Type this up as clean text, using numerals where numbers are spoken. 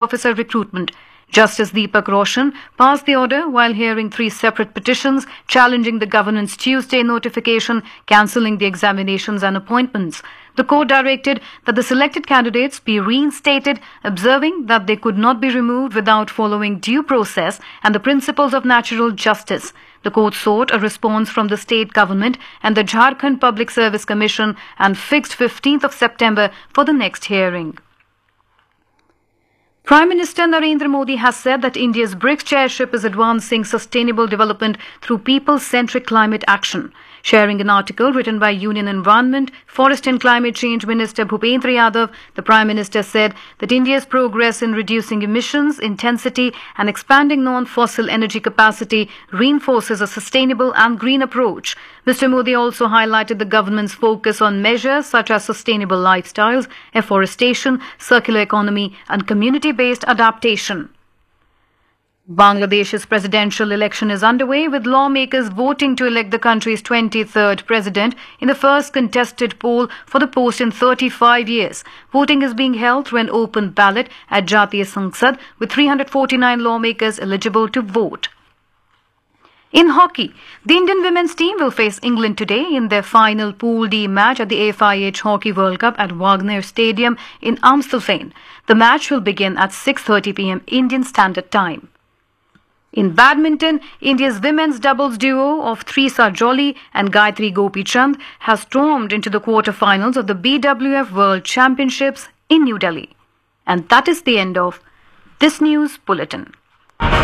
officer recruitment. Justice Deepak Roshan passed the order while hearing 3 separate petitions challenging the government's Tuesday notification cancelling the examinations and appointments. The court directed that the selected candidates be reinstated, observing that they could not be removed without following due process and the principles of natural justice. The court sought a response from the state government and the Jharkhand Public Service Commission and fixed 15th of September for the next hearing. Prime Minister Narendra Modi has said that India's BRICS chairship is advancing sustainable development through people-centric climate action. Sharing an article written by Union Environment, Forest and Climate Change Minister Bhupendra Yadav, the Prime Minister said that India's progress in reducing emissions intensity and expanding non-fossil energy capacity reinforces a sustainable and green approach. Mr. Modi also highlighted the government's focus on measures such as sustainable lifestyles, afforestation, circular economy and community-based adaptation. Bangladesh's presidential election is underway, with lawmakers voting to elect the country's 23rd president in the first contested poll for the post in 35 years. Voting is being held through an open ballot at Jatiya Sangsad, with 349 lawmakers eligible to vote. In hockey, the Indian women's team will face England today in their final Pool D match at the FIH Hockey World Cup at Wagner Stadium in Amstelveen. The match will begin at 6:30 p.m. Indian Standard Time. In badminton, India's women's doubles duo of Trisa Jolly and Gayatri Gopichand has stormed into the quarterfinals of the BWF World Championships in New Delhi. And that is the end of this news bulletin.